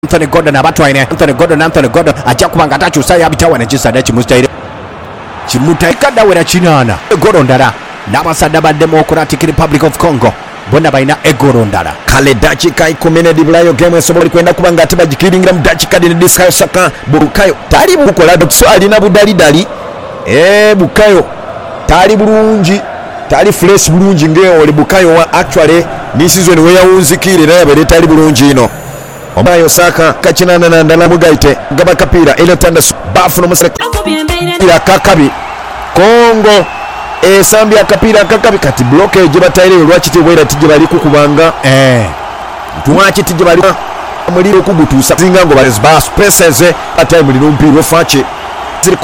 Anthony Gordon abatwaine Anthony Gordon ajja kubanga atakyusa yabitawana kisada kimutaire kadawera kinana egoro ndala n'abasadde ba Democratic Republic of Congo bonna balina egoro ndala kale dakika 10 dibulayo game esobola kwenda kubanga ate bagikiringira mu dakika dine Bukayo Saka Bukayo tali bukola dokso alina budalidali Bukayo tali bulungi tali fresh bulungi ng'oli Bukayo wa actually ni season we yawunzikire naye bere tali bulungi ino Bukayo Saka kakinana na ndala mugaite gaba kapira eno tanda bafu no museka ya kakabi Kongo esambi akapira kakabi kati blockage bataire lwakiti bwera tije bali kukubanga tuwaki tije bali muliro kubutusa zingango bali spaces atime lino mpiro fache